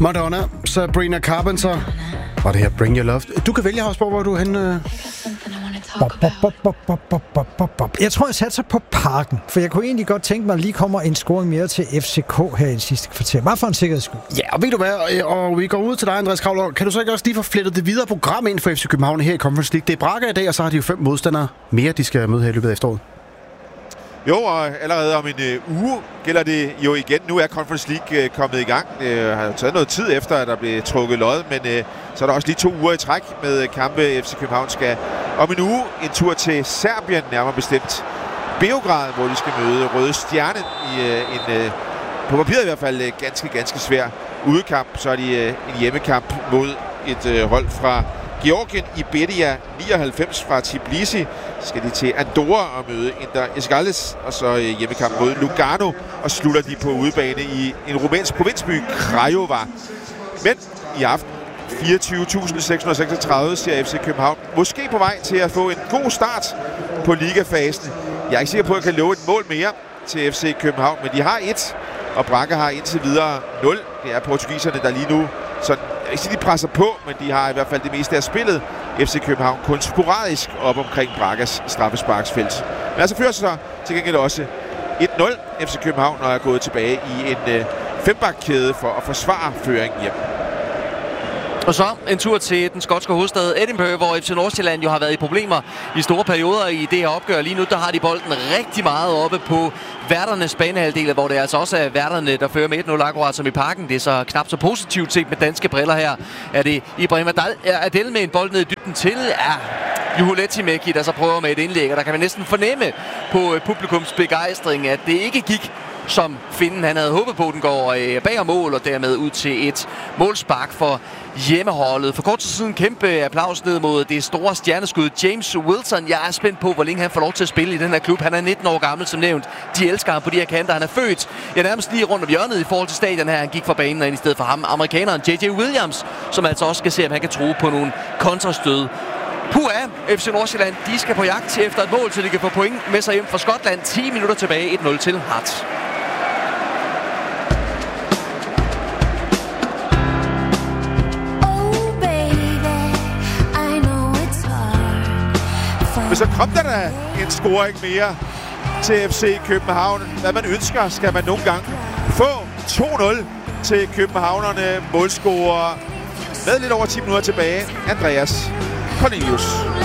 Madonna, Sabrina Carpenter. Og det her Bring Your Love. Du kan vælge, Hausborg, hvor du er henne. Jeg tror, jeg satser på Parken, for jeg kunne egentlig godt tænke mig, at lige kommer en scoring mere til FCK her i sidste kvarter. Bare for en sikkerheds skyld. Ja, og ved du hvad, og vi går ud til dig, Andreas Kravler. Kan du så ikke også lige få flettet det videre program ind for FC København her i Conference League? Det er Braga i dag, og så har de jo 5 modstandere mere, de skal møde her i løbet af efteråret. Jo, og allerede om en uge gælder det jo igen. Nu er Conference League kommet i gang. Det har jo taget noget tid efter, at der blev trukket lod, men så er der også lige 2 uger i træk med kampe. FC København skal om en uge en tur til Serbien, nærmere bestemt Beograd, hvor de skal møde Røde Stjerne i en på papiret i hvert fald ganske svær udekamp. Så er de en hjemmekamp mod et hold fra Georgien, Iberia 99 fra Tbilisi. Så skal de til Andorra og møde Inter Escales, og så hjemmekamp mod Lugano, og slutter de på udebane i en rumænsk provinsby, Craiova. Men i aften 24.636 ser FC København måske på vej til at få en god start på ligafasen. Jeg er ikke sikker på, at jeg kan love et mål mere til FC København, men de har 1, og Braga har indtil videre 0. Det er portugiserne, der lige nu sådan, jeg vil ikke sige, de presser på, men de har i hvert fald det meste af spillet. FC København kun sporadisk op omkring Bragas straffesparksfelt. Men altså fører så til gengæld også 1-0 FC København, og er gået tilbage i en 5-bakkæde for at forsvare føringen hjem. Og så en tur til den skotske hovedstad Edinburgh, hvor FC Nordsjælland jo har været i problemer i store perioder i det her opgør. Lige nu der har de bolden rigtig meget oppe på værternes banehalvdel, hvor det altså også er værterne, der fører med 1-0 akkurat som i Parken. Det er så knap så positivt set med danske briller her. Er det Ibrahim Adel med en bold ned i dybden til? Ja, Juho Lehtimäki, der så prøver med et indlæg, og der kan man næsten fornemme på publikums begejstring, at det ikke gik som finden han havde håbet på. Den går bag om mål og dermed ud til et målspark for hjemmeholdet. For kort tid siden kæmpe applaus ned mod det store stjerneskud James Wilson. Jeg er spændt på, hvor længe han får lov til at spille i den her klub. Han er 19 år gammel, som nævnt. De elsker ham på de her kanter. Han er født nærmest lige rundt om hjørnet i forhold til stadion her. Han gik fra banen og ind i stedet for ham, amerikaneren J.J. Williams, som altså også skal se, om han kan tro på nogle kontrastød. FC Nordsjælland, de skal på jagt efter et mål, så de kan få point med sig hjem fra Skotland. 10 minutter tilbage, 1-0 til Hearts. Men så kom der da en scoring mere til FC København. Hvad man ønsker, skal man nogle gange få. 2-0 til københavnerne. Målscorer med lidt over 10 minutter tilbage. Andreas Cornelius.